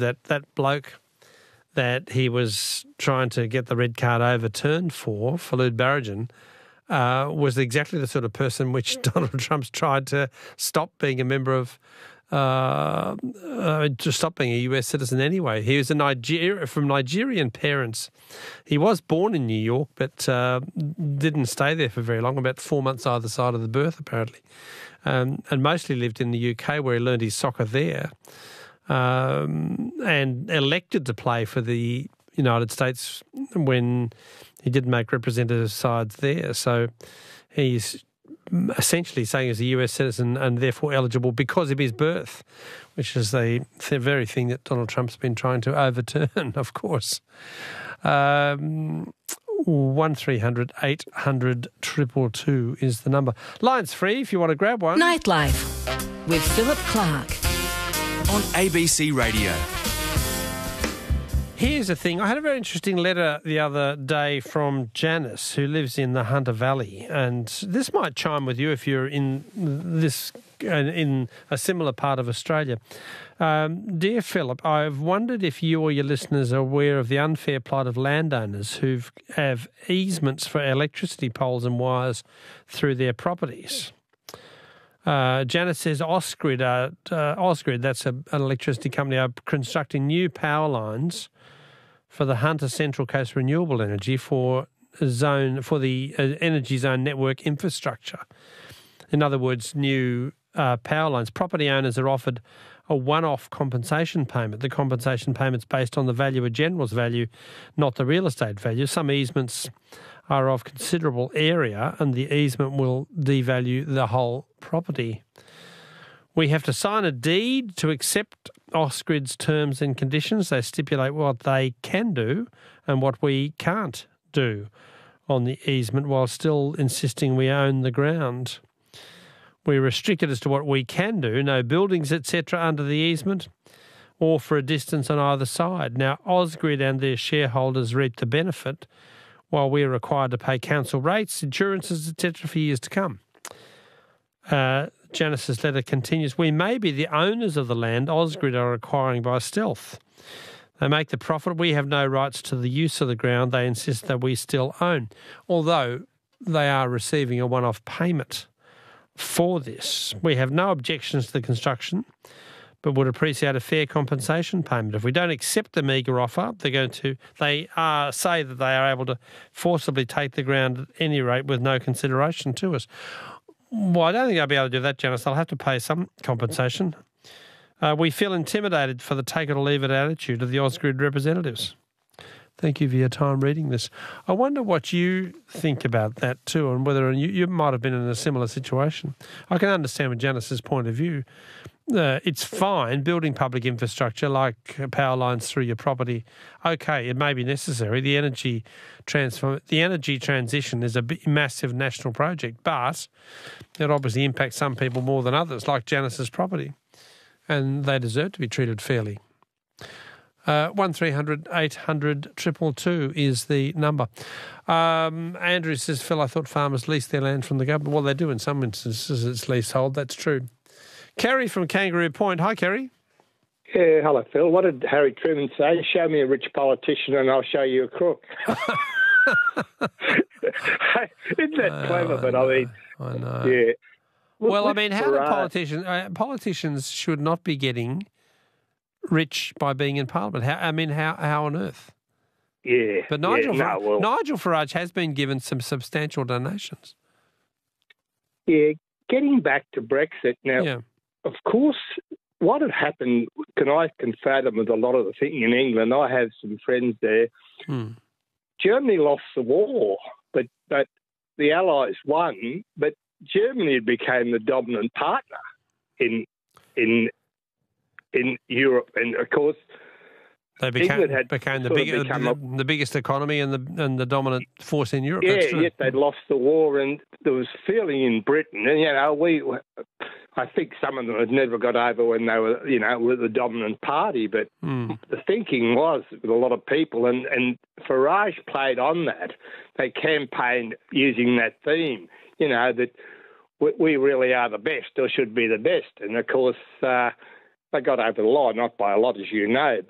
that bloke that he was trying to get the red card overturned for Falude Barragan, was exactly the sort of person which Donald Trump's tried to stop being a member of, to stop being a US citizen anyway. He was from Nigerian parents. He was born in New York, but didn't stay there for very long, about 4 months either side of the birth, apparently, and mostly lived in the UK where he learned his soccer there, and elected to play for the United States when he didn't make representative sides there. So he's essentially saying he's a US citizen and therefore eligible because of his birth, which is the very thing that Donald Trump's been trying to overturn, of course. 1300 800 222 is the number. Line's free if you want to grab one. Nightlife with Philip Clark on ABC Radio. Here's the thing. I had a very interesting letter the other day from Janice, who lives in the Hunter Valley, and this might chime with you if you're in a similar part of Australia. Dear Philip, I've wondered if you or your listeners are aware of the unfair plight of landowners who have easements for electricity poles and wires through their properties. Janice says Ausgrid, that's an electricity company, are constructing new power lines for the Hunter Central Coast Renewable Energy for the Energy Zone network infrastructure. In other words, new power lines. Property owners are offered a one-off compensation payment. The compensation payment's based on the valuer general's value, not the real estate value. Some easements are of considerable area and the easement will devalue the whole property. We have to sign a deed to accept Ausgrid's terms and conditions. They stipulate what they can do and what we can't do on the easement while still insisting we own the ground. We're restricted as to what we can do, no buildings, etc. under the easement or for a distance on either side. Now, Ausgrid and their shareholders reap the benefit while we are required to pay council rates, insurances, etc. for years to come. Janice's letter continues, we may be the owners of the land Ausgrid are acquiring by stealth. They make the profit. We have no rights to the use of the ground they insist that we still own, although they are receiving a one-off payment for this. We have no objections to the construction, but would appreciate a fair compensation payment. If we don't accept the meagre offer, say that they are able to forcibly take the ground at any rate with no consideration to us. Well, I don't think I'll be able to do that, Janice. I'll have to pay some compensation. We feel intimidated for the take-it-or-leave-it attitude of the Ausgrid representatives. Thank you for your time reading this. I wonder what you think about that too, and whether you might have been in a similar situation. I can understand with Janice's point of view. It's fine building public infrastructure like power lines through your property. Okay, it may be necessary. The energy transition is a massive national project, but it obviously impacts some people more than others, like Janice's property, and they deserve to be treated fairly. 1300 800 222 is the number. Andrew says, Phil, I thought farmers lease their land from the government. Well, they do in some instances. It's leasehold. That's true. Kerry from Kangaroo Point. Hi, Kerry. Yeah, hello, Phil. What did Harry Truman say? Show me a rich politician and I'll show you a crook. Isn't that clever? But I know. Yeah. Well, I mean, how do politicians should not be getting rich by being in Parliament? How on earth? Yeah. But Nigel Farage has been given some substantial donations. Yeah. Getting back to Brexit now. Yeah. Of course, what had happened, I can fathom with a lot of the thinking in England. I have some friends there. Germany lost the war, but the Allies won. But Germany became the dominant partner in Europe, and of course, they became the biggest economy and the dominant force in Europe. Yeah, that's true. Yet they'd lost the war, and there was feeling in Britain, and I think some of them had never got over when they were, were the dominant party. But the thinking was with a lot of people, and Farage played on that. They campaigned using that theme, that we really are the best, or should be the best. And of course, they got over the line, not by a lot, as you know.